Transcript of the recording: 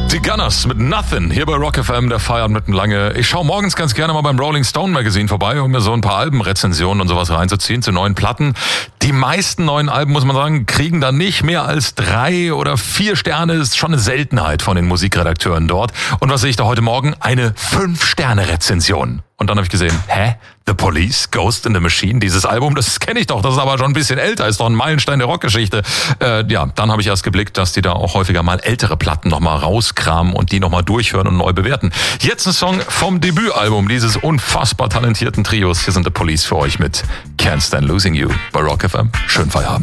Die Gunners mit Nothing hier bei Rock FM, der Feierabend mitten lange. Ich schaue morgens ganz gerne mal beim Rolling Stone Magazine vorbei, um mir so ein paar Albenrezensionen und sowas reinzuziehen zu neuen Platten. Die meisten neuen Alben, muss man sagen, kriegen dann nicht mehr als 3 oder 4 Sterne. Das ist schon eine Seltenheit von den Musikredakteuren dort. Und was sehe ich da heute Morgen? Eine 5-Sterne-Rezension. Und dann habe ich gesehen, The Police, Ghost in the Machine, dieses Album, das kenne ich doch, das ist aber schon ein bisschen älter, ist doch ein Meilenstein der Rockgeschichte. Dann habe ich erst geblickt, dass die da auch häufiger mal ältere Platten nochmal rauskramen und die nochmal durchhören und neu bewerten. Jetzt ein Song vom Debütalbum dieses unfassbar talentierten Trios. Hier sind The Police für euch mit Can't Stand Losing You bei Rock FM. Schönen Feierabend.